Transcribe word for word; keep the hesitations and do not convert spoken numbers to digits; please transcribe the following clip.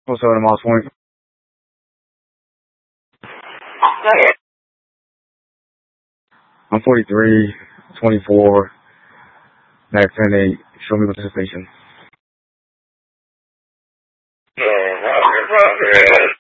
What's up, Moss Point? I'm forty-three, twenty-four, max ten eight. Show me participation.